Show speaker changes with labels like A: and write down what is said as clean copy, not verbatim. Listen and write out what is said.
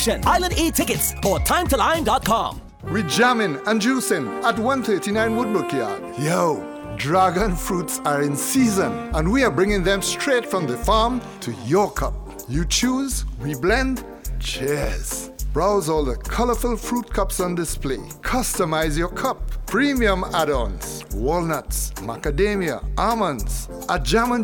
A: Attraction, Island A tickets, or timetolime.com.
B: We jamming and juicing at 139 Woodbrook Yard. Yo, dragon fruits are in season, and we are bringing them straight from the farm to your cup. You choose, we blend. Cheers. Browse all the colorful fruit cups on display. Customize your cup. Premium add-ons, walnuts, macadamia, almonds. At Jam and